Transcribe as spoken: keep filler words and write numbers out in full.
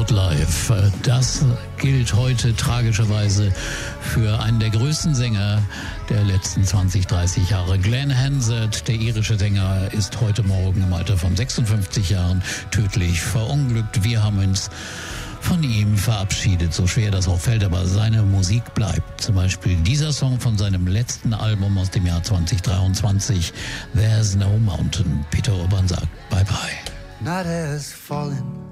About Life. Das gilt heute tragischerweise für einen der größten Sänger der letzten zwanzig, dreißig Jahre. Glenn Hansard, der irische Sänger, ist heute Morgen im Alter von sechsundfünfzig Jahren tödlich verunglückt. Wir haben uns von ihm verabschiedet, so schwer das auch fällt, aber seine Musik bleibt. Zum Beispiel dieser Song von seinem letzten Album aus dem Jahr zwanzig dreiundzwanzig, There's No Mountain. Peter Urban sagt Bye Bye. Night has fallen